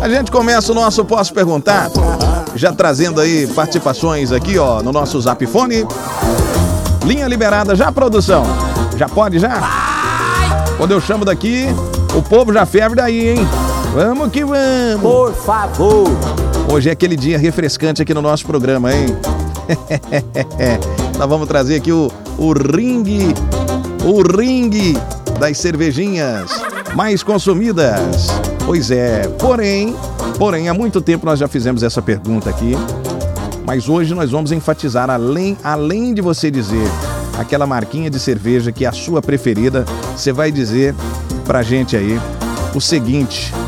A gente começa o nosso Posso Perguntar, já trazendo aí participações aqui, ó, no nosso Zap Fone. Linha liberada já, produção? Já pode, já? Quando eu chamo daqui, o povo já ferve daí, hein? Vamos que vamos! Por favor! Hoje é aquele dia refrescante aqui no nosso programa, hein? Nós vamos trazer aqui o ringue das cervejinhas mais consumidas. Pois é, porém, há muito tempo nós já fizemos essa pergunta aqui, mas hoje nós vamos enfatizar, além de você dizer aquela marquinha de cerveja que é a sua preferida, você vai dizer pra gente aí o seguinte: